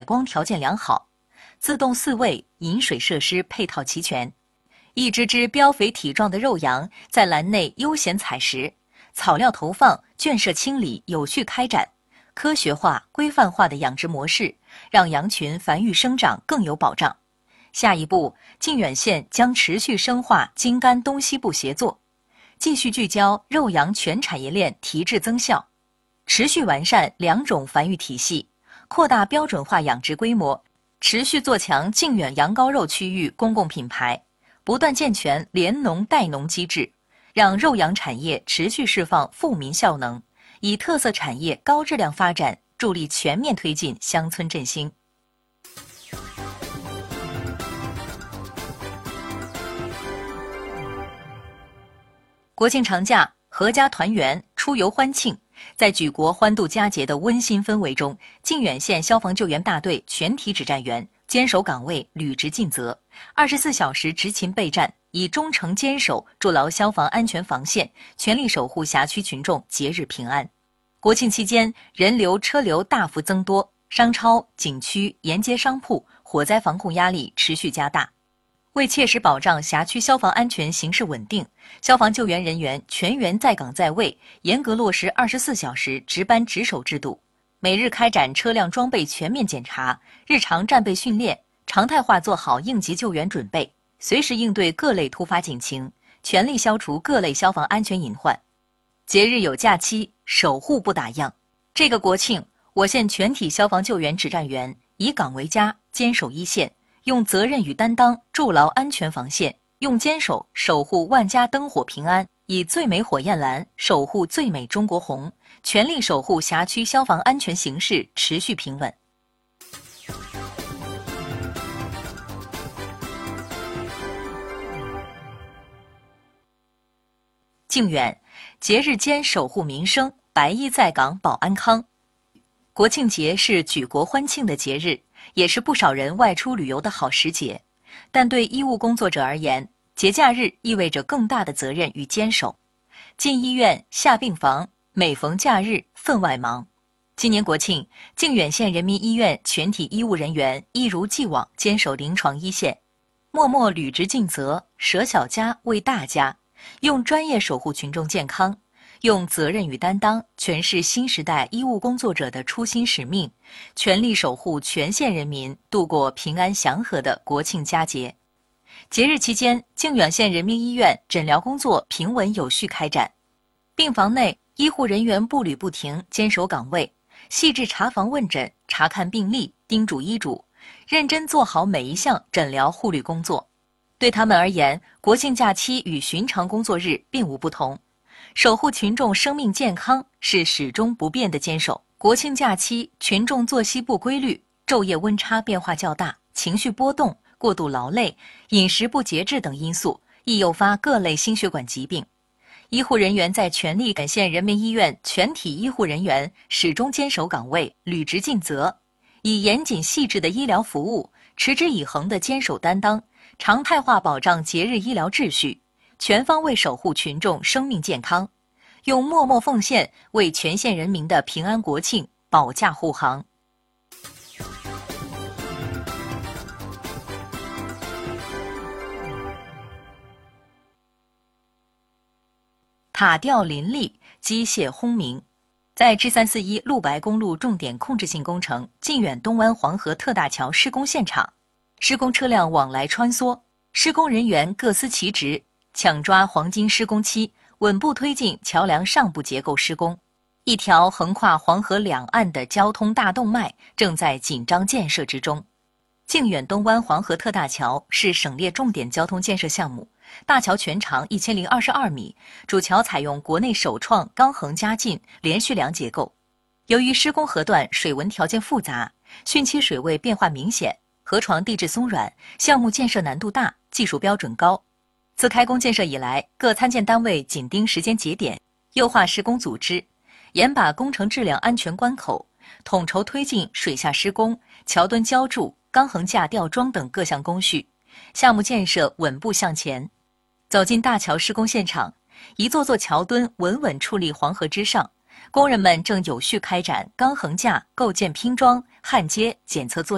光条件良好，自动饲喂、饮水设施配套齐全。一只只膘肥体壮的肉羊在栏内悠闲采食，草料投放、圈舍清理有序开展，科学化、规范化的养殖模式，让羊群繁育生长更有保障。下一步，靖远县将持续深化京甘东西部协作，继续聚焦肉羊全产业链提质增效，持续完善两种繁育体系，扩大标准化养殖规模，持续做强靖远羊羔肉区域公共品牌，不断健全联农带农机制，让肉羊产业持续释放富民效能，以特色产业高质量发展助力全面推进乡村振兴。国庆长假，阖家团圆，出游欢庆。在举国欢度佳节的温馨氛围中，靖远县消防救援大队全体指战员坚守岗位，履职尽责，24小时执勤备战，以忠诚坚守筑牢消防安全防线，全力守护辖区群众节日平安。国庆期间，人流车流大幅增多，商超、景区、沿街商铺火灾防控压力持续加大。为切实保障辖区消防安全形势稳定，消防救援人员全员在岗在位，严格落实24小时值班值守制度，每日开展车辆装备全面检查，日常战备训练，常态化做好应急救援准备，随时应对各类突发警情，全力消除各类消防安全隐患。节日有假期，守护不打烊。这个国庆，我县全体消防救援指战员以岗为家，坚守一线，用责任与担当筑牢安全防线，用坚守守护万家灯火平安，以最美火焰蓝守护最美中国红，全力守护辖区消防安全形势持续平稳。靖远，节日间守护民生，白衣在岗保安康。国庆节是举国欢庆的节日，也是不少人外出旅游的好时节，但对医务工作者而言，节假日意味着更大的责任与坚守。进医院、下病房，每逢假日分外忙。今年国庆，靖远县人民医院全体医务人员一如既往坚守临床一线，默默履职尽责，舍小家为大家，用专业守护群众健康，用责任与担当诠释新时代医务工作者的初心使命，全力守护全县人民度过平安祥和的国庆佳节。节日期间，靖远县人民医院诊疗工作平稳有序开展，病房内医护人员步履不停，坚守岗位，细致查房问诊，查看病历，叮嘱医嘱，认真做好每一项诊疗护理工作。对他们而言，国庆假期与寻常工作日并无不同，守护群众生命健康是始终不变的坚守。国庆假期，群众作息不规律，昼夜温差变化较大，情绪波动、过度劳累、饮食不节制等因素，易诱发各类心血管疾病。医护人员在全力感谢人民医院全体医护人员始终坚守岗位，履职尽责，以严谨细致的医疗服务，持之以恒的坚守担当，常态化保障节日医疗秩序，全方位守护群众生命健康，用默默奉献为全县人民的平安国庆保驾护航。塔吊林立，机械轰鸣。在 G341 陆白公路重点控制性工程靖远东湾黄河特大桥施工现场，施工车辆往来穿梭，施工人员各司其职，抢抓黄金施工期，稳步推进桥梁上部结构施工。一条横跨黄河两岸的交通大动脉正在紧张建设之中。靖远东湾黄河特大桥是省列重点交通建设项目，大桥全长1022米，主桥采用国内首创钢横加劲连续梁结构。由于施工河段水文条件复杂，汛期水位变化明显，河床地质松软，项目建设难度大，技术标准高。自开工建设以来，各参建单位紧盯时间节点，优化施工组织，严把工程质量安全关口，统筹推进水下施工、桥墩浇筑、钢横架吊装等各项工序，项目建设稳步向前。走进大桥施工现场，一座座桥墩稳稳矗立黄河之上，工人们正有序开展钢横架构件拼装、焊接检测作业。